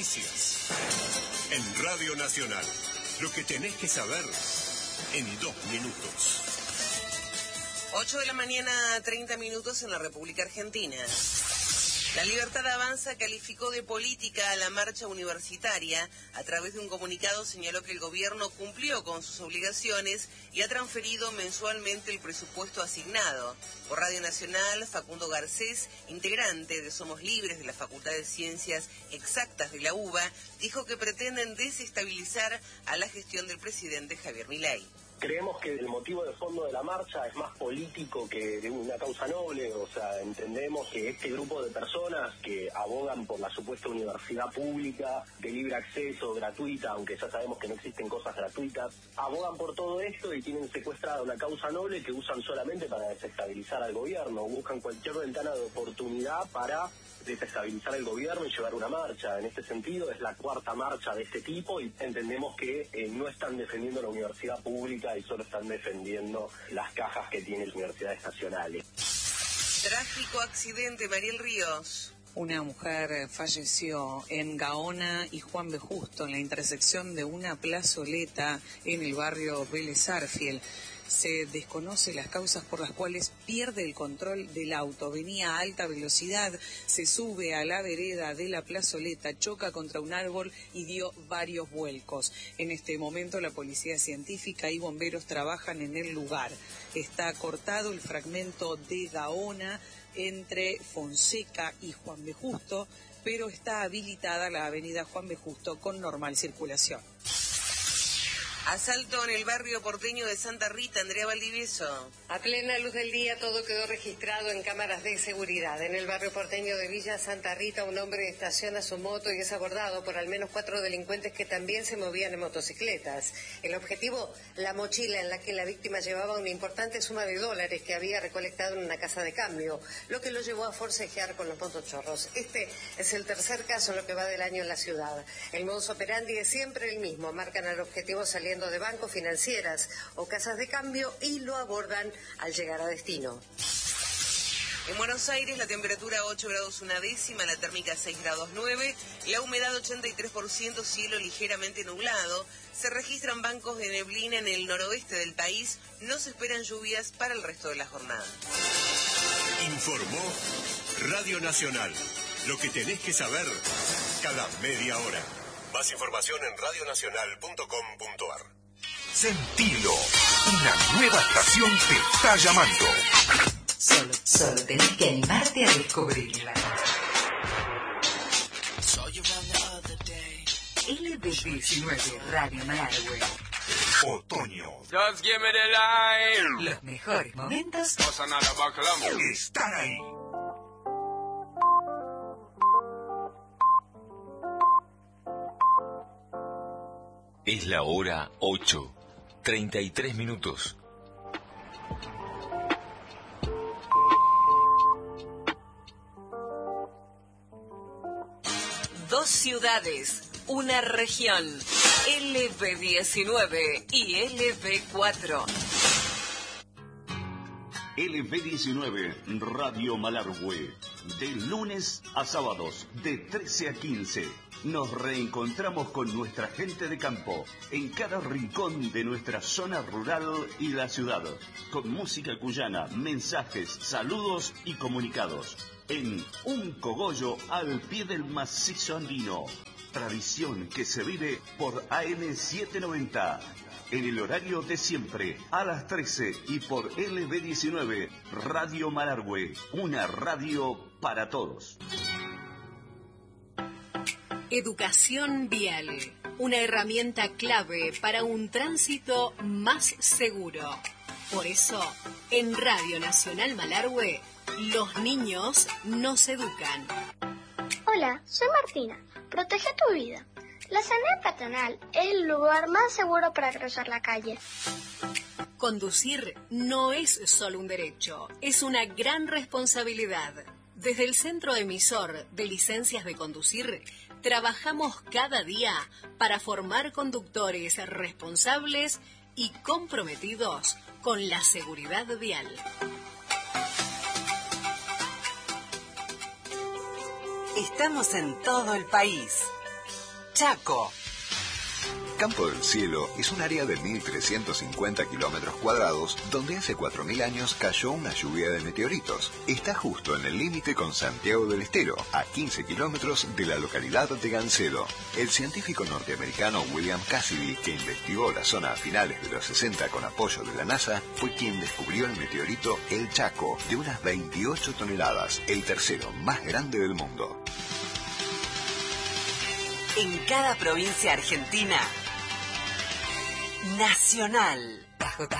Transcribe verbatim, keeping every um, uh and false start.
Noticias. En Radio Nacional. Lo que tenés que saber en dos minutos. ocho de la mañana, treinta minutos en la República Argentina. La Libertad Avanza calificó de política a la marcha universitaria. A través de un comunicado señaló que el gobierno cumplió con sus obligaciones y ha transferido mensualmente el presupuesto asignado. Por Radio Nacional, Facundo Garcés, integrante de Somos Libres de la Facultad de Ciencias Exactas de la UBA, dijo que pretenden desestabilizar a la gestión del presidente Javier Milei. Creemos que el motivo de fondo de la marcha es más político que de una causa noble, o sea, entendemos que este grupo de personas que abogan por la supuesta universidad pública, de libre acceso, gratuita, aunque ya sabemos que no existen cosas gratuitas, abogan por todo esto y tienen secuestrada una causa noble que usan solamente para desestabilizar al gobierno, buscan cualquier ventana de oportunidad para desestabilizar el gobierno y llevar una marcha. En este sentido es la cuarta marcha de este tipo y entendemos que eh, no están defendiendo la universidad pública y solo están defendiendo las cajas que tienen las universidades nacionales. Trágico accidente, Mariel Ríos. Una mujer falleció en Gaona y Juan B. Justo, en la intersección de una plazoleta en el barrio Vélez Arfiel. Se desconoce las causas por las cuales pierde el control del auto. Venía a alta velocidad, se sube a la vereda de la plazoleta, choca contra un árbol y dio varios vuelcos. En este momento la policía científica y bomberos trabajan en el lugar. Está cortado el fragmento de Gaona entre Fonseca y Juan B. Justo, pero está habilitada la avenida Juan B. Justo con normal circulación. Asalto en el barrio porteño de Santa Rita, Andrea Valdivieso. A plena luz del día todo quedó registrado en cámaras de seguridad. En el barrio porteño de Villa Santa Rita, un hombre estaciona su moto y es abordado por al menos cuatro delincuentes que también se movían en motocicletas. El objetivo, la mochila en la que la víctima llevaba una importante suma de dólares que había recolectado en una casa de cambio, lo que lo llevó a forcejear con los motochorros. Este es el tercer caso en lo que va del año en la ciudad. El modus operandi es siempre el mismo. Marcan al objetivo saliendo de bancos, financieras o casas de cambio y lo abordan al llegar a destino. En Buenos Aires la temperatura ocho grados una décima, la térmica seis grados nueve, la humedad ochenta y tres por ciento, cielo ligeramente nublado. Se registran bancos de neblina en el noroeste del país, no se esperan lluvias para el resto de la jornada. Informó Radio Nacional. Lo que tenés que saber cada media hora. Más información en radio nacional punto com punto a r. Sentilo. Una nueva estación te está llamando. Solo, solo tenés que animarte a descubrirla. L B diecinueve Radio Malargüe. Otoño. Just give me the line. Los mejores momentos están ahí. Es la hora ocho, treinta y tres minutos. Dos ciudades, una región, L B diecinueve y L B cuatro. L B diecinueve, Radio Malargüe, de lunes a sábados, de trece a quince. Nos reencontramos con nuestra gente de campo, en cada rincón de nuestra zona rural y la ciudad, con música cuyana, mensajes, saludos y comunicados, en un cogollo al pie del macizo andino. Tradición que se vive por A M setecientos noventa, en el horario de siempre, a las trece y por L B diecinueve, Radio Malargüe, una radio para todos. Educación vial, una herramienta clave para un tránsito más seguro. Por eso, en Radio Nacional Malargüe, los niños nos educan. Hola, soy Martina. Protege tu vida. La zona peatonal es el lugar más seguro para cruzar la calle. Conducir no es solo un derecho, es una gran responsabilidad. Desde el Centro Emisor de Licencias de Conducir, trabajamos cada día para formar conductores responsables y comprometidos con la seguridad vial. Estamos en todo el país. Chaco. Campo del Cielo es un área de mil trescientos cincuenta kilómetros cuadrados donde hace cuatro mil años cayó una lluvia de meteoritos. Está justo en el límite con Santiago del Estero, a quince kilómetros de la localidad de Gancedo. El científico norteamericano William Cassidy, que investigó la zona a finales de los sesenta con apoyo de la NASA, fue quien descubrió el meteorito El Chaco, de unas veintiocho toneladas, el tercero más grande del mundo. En cada provincia argentina, Nacional.